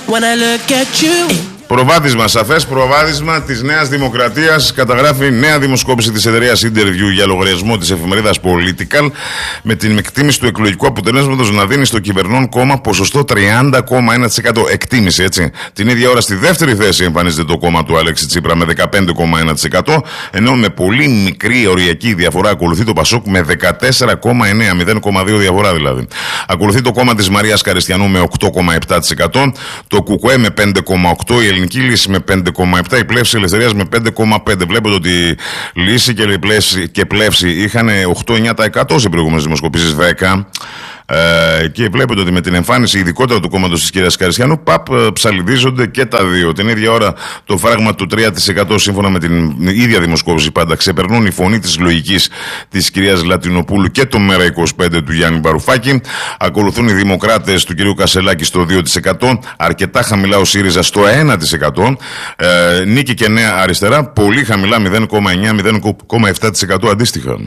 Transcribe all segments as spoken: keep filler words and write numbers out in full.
when I look at you. Προβάδισμα, σαφές προβάδισμα της Νέας Δημοκρατίας. Καταγράφει νέα δημοσκόπηση της εταιρείας Interview για λογαριασμό της εφημερίδας Political, με την εκτίμηση του εκλογικού αποτελέσματος να δίνει στο κυβερνών κόμμα ποσοστό τριάντα κόμμα ένα τοις εκατό. Εκτίμηση, έτσι. Την ίδια ώρα στη δεύτερη θέση εμφανίζεται το κόμμα του Αλέξη Τσίπρα με δεκαπέντε κόμμα ένα τοις εκατό, ενώ με πολύ μικρή οριακή διαφορά ακολουθεί το Πασόκ με δεκατέσσερα κόμμα εννέα, μηδέν κόμμα δύο διαφορά δηλαδή. Ακολουθεί το κόμμα της Μαρίας Καριστιανού με οκτώ κόμμα επτά τοις εκατό, το ΚΚΕ με πέντε κόμμα οκτώ τοις εκατό, η Ελληνική Λύση με πέντε κόμμα επτά τοις εκατό, η Πλεύση Ελευθερίας με πέντε κόμμα πέντε τοις εκατό. Βλέπετε ότι Λύση και Πλεύση, και Πλεύση είχαν οκτώ εννέα τοις εκατό σε προηγούμενες δημοσκοπήσεις, δέκα. Ε, και βλέπετε ότι με την εμφάνιση ειδικότερα του κόμματος της κυρίας Καριστιανού, παπ, ψαλιδίζονται και τα δύο. Την ίδια ώρα το φράγμα του τρία τοις εκατό σύμφωνα με την ίδια δημοσκόπηση πάντα ξεπερνούν η φωνή της λογικής της κυρίας Λατινοπούλου και το Μέρα είκοσι πέντε του Γιάννη Βαρουφάκη. Ακολουθούν οι Δημοκράτες του κυρίου Κασελάκη στο δύο τοις εκατό, αρκετά χαμηλά ο ΣΥΡΙΖΑ στο ένα τοις εκατό, ε, Νίκη και Νέα Αριστερά πολύ χαμηλά μηδέν κόμμα εννέα με μηδέν κόμμα επτά τοις εκατό αντίστοιχα.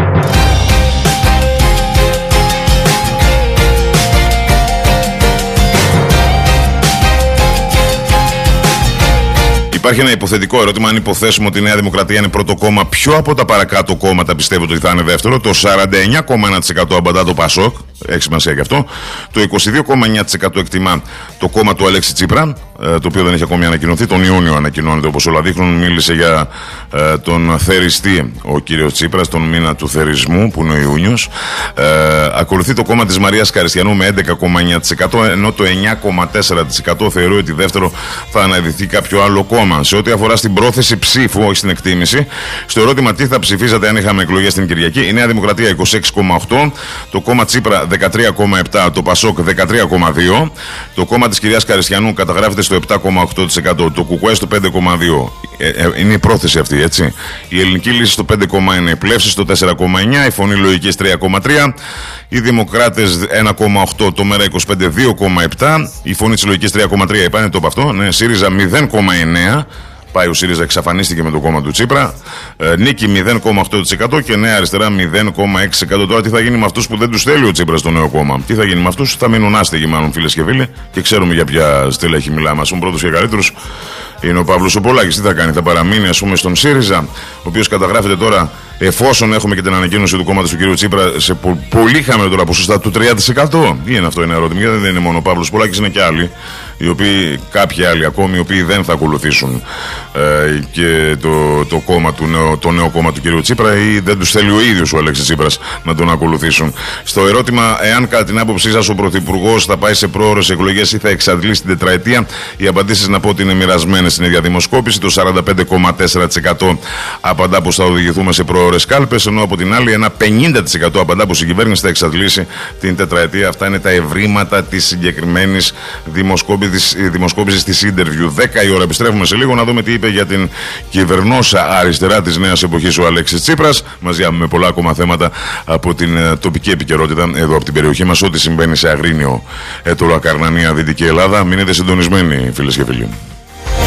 Υπάρχει ένα υποθετικό ερώτημα. Αν υποθέσουμε ότι η Νέα Δημοκρατία είναι πρώτο κόμμα, ποιο από τα παρακάτω κόμματα πιστεύετε ότι θα είναι δεύτερο? Το σαράντα εννέα κόμμα ένα τοις εκατό απαντά το Πασόκ. Έχει σημασία και αυτό. Το είκοσι δύο κόμμα εννέα τοις εκατό εκτιμά το κόμμα του Αλέξη Τσίπρα, το οποίο δεν έχει ακόμη ανακοινωθεί. Τον Ιούνιο ανακοινώνεται, όπως όλα δείχνουν. Μίλησε για ε, τον θεριστή ο κύριος Τσίπρας, τον μήνα του θερισμού, που είναι ο Ιούνιος. Ε, ακολουθεί το κόμμα της Μαρίας Καριστιανού με έντεκα κόμμα εννέα τοις εκατό, ενώ το εννέα κόμμα τέσσερα τοις εκατό θεωρεί ότι δεύτερο θα αναδειχθεί κάποιο άλλο κόμμα. Σε ό,τι αφορά στην πρόθεση ψήφου, όχι στην εκτίμηση, στο ερώτημα τι θα ψηφίζατε αν είχαμε εκλογές την Κυριακή, η Νέα Δημοκρατία είκοσι έξι κόμμα οκτώ, το κόμμα Τσίπρα δεκατρία κόμμα επτά, το Πασόκ δεκατρία κόμμα δύο, το κόμμα της κυρίας Καριστιανού καταγράφεται στο επτά κόμμα οκτώ τοις εκατό, το ΚΚΕ στο πέντε κόμμα δύο. Ε, ε, είναι η πρόθεση αυτή, έτσι. Η Ελληνική Λύση στο πέντε κόμμα ένα, η Πλεύση στο τέσσερα κόμμα εννέα, η Φωνή Λογικής τρία κόμμα τρία, οι Δημοκράτες ένα κόμμα οκτώ, το Μέρα είκοσι πέντε δύο κόμμα επτά, η Φωνή της Λογικής τρία κόμμα τρία, είπανε το από αυτό, ναι, ΣΥΡΙΖΑ μηδέν κόμμα εννέα. Πάει ο ΣΥΡΙΖΑ, εξαφανίστηκε με το κόμμα του Τσίπρα. Ε, Νίκη μηδέν κόμμα οκτώ τοις εκατό και Νέα Αριστερά μηδέν κόμμα έξι τοις εκατό. Τώρα τι θα γίνει με αυτούς που δεν τους θέλει ο Τσίπρας στο νέο κόμμα? Τι θα γίνει με αυτούς? Θα μείνουν άστεγοι, μάλλον, φίλες και φίλοι. Και ξέρουμε για ποια στελέχη μιλάμε. Ας πούμε, πρώτος και καλύτερος είναι ο Παύλος ο Πολάκης. Τι θα κάνει? Θα παραμείνει, ας πούμε, στον ΣΥΡΙΖΑ, ο οποίος καταγράφεται τώρα, εφόσον έχουμε και την ανακοίνωση του κόμματος του κ. Τσίπρα, σε πο- πολύ χαμηλό τώρα ποσοστά του τρία τοις εκατό. Τι είναι αυτό, είναι ερώτημα? Γιατί δεν είναι μόνο ο Παύλος Πολάκης, είναι και άλλοι, οι οποίοι, κάποιοι άλλοι ακόμη, οι οποίοι δεν θα ακολουθήσουν ε, και το, το, κόμμα του νέο, το νέο κόμμα του κ. Τσίπρα, ή δεν τους θέλει ο ίδιος ο Αλέξης Τσίπρας να τον ακολουθήσουν. Στο ερώτημα, εάν κατά την άποψή σας ο Πρωθυπουργός θα πάει σε πρόωρες εκλογές ή θα εξαντλήσει την τετραετία, οι απαντήσεις να πω ότι είναι μοιρασμένες στην ίδια δημοσκόπηση. Το σαράντα πέντε κόμμα τέσσερα τοις εκατό απαντά πως θα οδηγηθούμε σε πρόωρες κάλπες, ενώ από την άλλη ένα πενήντα τοις εκατό απαντά πως η κυβέρνηση θα εξαντλήσει την τετραετία. Αυτά είναι τα ευρήματα της συγκεκριμένης δημοσκόπησης, δημοσκόπησης της Interview. δέκα η ώρα, επιστρέφουμε σε λίγο να δούμε τι είπε για την κυβερνόσα αριστερά της νέας εποχής ο Αλέξης Τσίπρας, μαζί με πολλά ακόμα θέματα από την uh, τοπική επικαιρότητα εδώ από την περιοχή μας, ό,τι συμβαίνει σε Αγρίνιο, Έτωλο, Ακαρνανία, Δυτική Ελλάδα. Μείνετε συντονισμένοι, φίλες και φίλοι.